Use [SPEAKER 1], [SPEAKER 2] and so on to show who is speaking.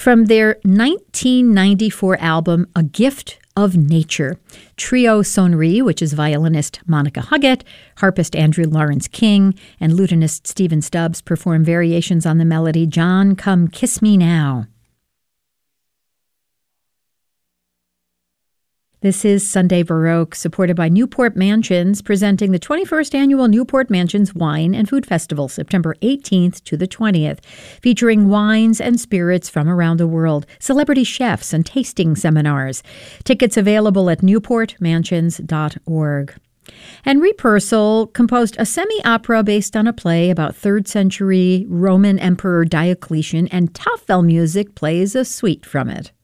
[SPEAKER 1] From their 1994 album, A Gift of Nature, Trio Sonnerie, which is violinist Monica Huggett, harpist Andrew Lawrence King, and lutenist Stephen Stubbs perform variations on the melody John, Come Kiss Me Now. This is Sunday Baroque, supported by Newport Mansions, presenting the 21st Annual Newport Mansions Wine and Food Festival, September 18th to the 20th, featuring wines and spirits from around the world, celebrity chefs, and tasting seminars. Tickets available at newportmansions.org. Henri Purcell composed a semi-opera based on a play about 3rd century Roman Emperor Diocletian, and Tafel Music plays a suite from it.